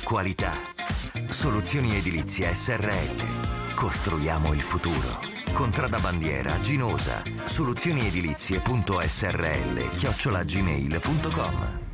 qualità. Soluzioni Edilizie SRL. Costruiamo il futuro. Contrada Bandiera, Ginosa. Soluzioniedilizie.srl@gmail.com.